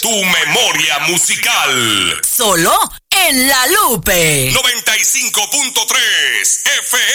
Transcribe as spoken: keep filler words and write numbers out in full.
tu memoria musical. Solo en La Lupe. noventa y cinco punto tres F